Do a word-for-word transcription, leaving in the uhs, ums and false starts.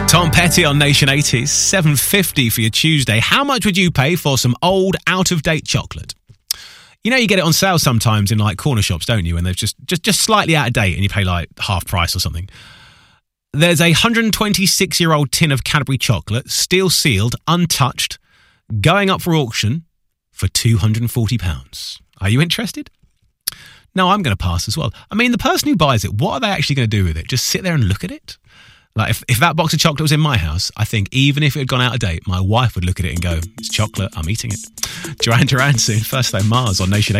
Tom Petty on Nation eighties, seven fifty for your Tuesday. How much would you pay for some old, out-of-date chocolate? You know, you get it on sale sometimes in like corner shops, don't you? And they're just, just, just slightly out of date and you pay like half price or something. There's a one hundred twenty-six-year-old tin of Cadbury chocolate, steel sealed, untouched, going up for auction for two hundred forty pounds. Are you interested? No, I'm going to pass as well. I mean, the person who buys it, what are they actually going to do with it? Just sit there and look at it? Like, if, if that box of chocolate was in my house, I think even if it had gone out of date, my wife would look at it and go, it's chocolate, I'm eating it. Duran Duran soon. First though, Mars on Nation eight.